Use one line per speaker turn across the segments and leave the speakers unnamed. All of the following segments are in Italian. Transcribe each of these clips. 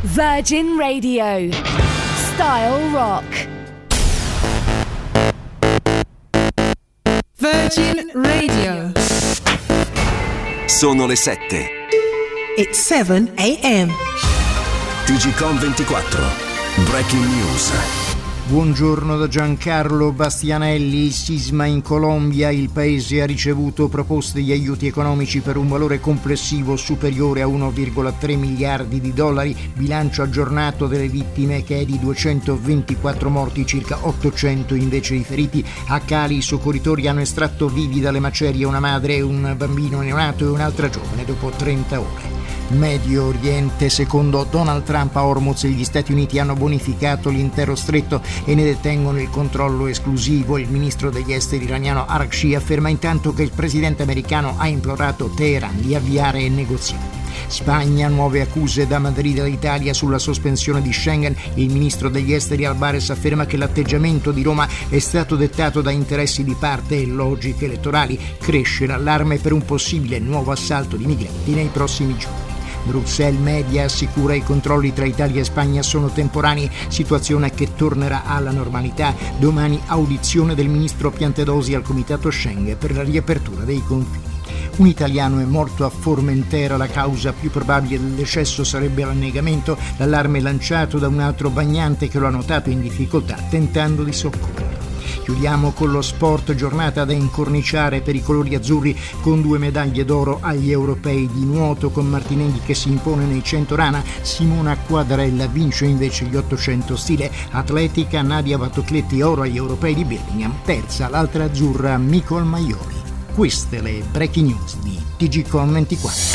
Virgin Radio. Style Rock.
Virgin Radio.
Sono le 7.
It's 7 a.m.
TGcom 24. Breaking news.
Buongiorno da Giancarlo Bastianelli. Il sisma in Colombia. Il paese ha ricevuto proposte di aiuti economici per un valore complessivo superiore a 1,3 miliardi di dollari. Bilancio aggiornato delle vittime che è di 224 morti, circa 800 invece i feriti. A Cali i soccorritori hanno estratto vivi dalle macerie una madre, un bambino neonato e un'altra giovane dopo 30 ore. Medio Oriente. Secondo Donald Trump, a Hormuz gli Stati Uniti hanno bonificato l'intero stretto e ne detengono il controllo esclusivo. Il ministro degli esteri iraniano Araghchi afferma intanto che il presidente americano ha implorato Teheran di avviare negoziati. Spagna, nuove accuse da Madrid all'Italia sulla sospensione di Schengen. Il ministro degli esteri Albares afferma che l'atteggiamento di Roma è stato dettato da interessi di parte e logiche elettorali. Cresce l'allarme per un possibile nuovo assalto di migranti nei prossimi giorni. Bruxelles Media assicura i controlli tra Italia e Spagna sono temporanei, situazione che tornerà alla normalità. Domani audizione del ministro Piantedosi al comitato Schengen per la riapertura dei confini. Un italiano è morto a Formentera, la causa più probabile del decesso sarebbe l'annegamento. L'allarme è lanciato da un altro bagnante che lo ha notato in difficoltà tentando di soccorrere. Chiudiamo con lo sport, giornata da incorniciare per i colori azzurri con 2 medaglie d'oro agli europei di nuoto, con Martinelli che si impone nei 100 rana. Simona Quadarella vince invece gli 800 stile atletica. Nadia Battocletti oro agli europei di Birmingham, terza l'altra azzurra Micol Maiori. Queste le breaking news di TGcom 24.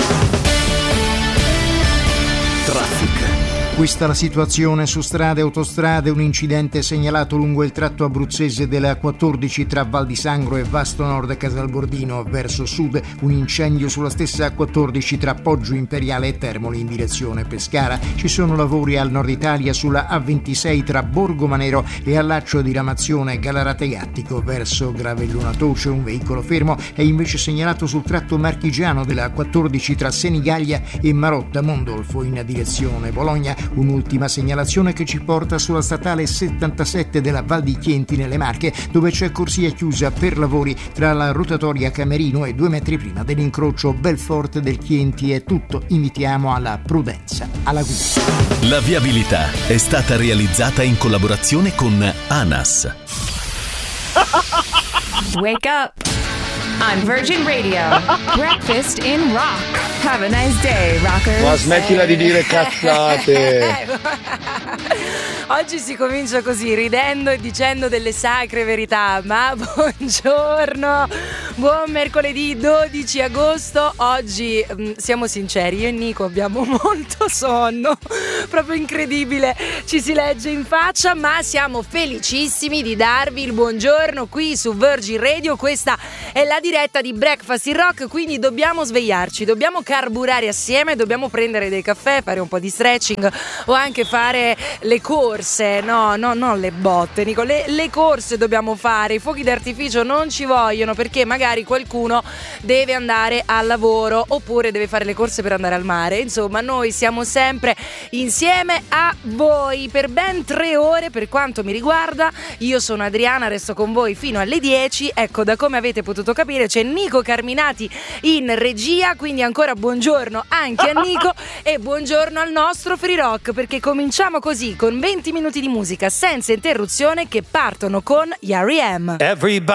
Traffic.
Questa è la situazione su strade e autostrade. Un incidente segnalato lungo il tratto abruzzese della 14 tra Val di Sangro e Vasto Nord Casalbordino verso sud. Un incendio sulla stessa 14 tra Poggio Imperiale e Termoli in direzione Pescara. Ci sono lavori al nord Italia sulla A26 tra Borgo Manero e allaccio di Ramazione Galarate Gattico verso Gravelluna Toce. Un veicolo fermo è invece segnalato sul tratto marchigiano della 14 tra Senigallia e Marotta Mondolfo in direzione Bologna. Un'ultima segnalazione che ci porta sulla statale 77 della Val di Chienti nelle Marche, dove c'è corsia chiusa per lavori tra la rotatoria Camerino e 2 metri prima dell'incrocio Belfort del Chienti. È tutto, invitiamo alla prudenza alla guida.
La viabilità è stata realizzata in collaborazione con ANAS.
Wake up on Virgin Radio. Breakfast in rock. Have a nice day, rockers.
Ma smettila di dire cazzate.
Oggi si comincia così, ridendo e dicendo delle sacre verità. Ma buongiorno, buon mercoledì 12 agosto. Oggi siamo sinceri, io e Nico abbiamo molto sonno, proprio incredibile, ci si legge in faccia, ma siamo felicissimi di darvi il buongiorno qui su Virgin Radio. Questa è la diretta di Breakfast in Rock, quindi dobbiamo svegliarci, dobbiamo carburare assieme, dobbiamo prendere dei caffè, fare un po' di stretching o anche fare le corse. No, non le botte, Nico, le corse dobbiamo fare. I fuochi d'artificio non ci vogliono perché magari qualcuno deve andare al lavoro oppure deve fare le corse per andare al mare. Insomma, noi siamo sempre insieme a voi per ben 3 ore. Per quanto mi riguarda, io sono Adriana, resto con voi fino alle 10. Ecco, da come avete potuto capire c'è Nico Carminati in regia, quindi ancora buongiorno anche a Nico e buongiorno al nostro Free Rock, perché cominciamo così con 20 minuti di musica senza interruzione che partono con R.E.M.
Everybody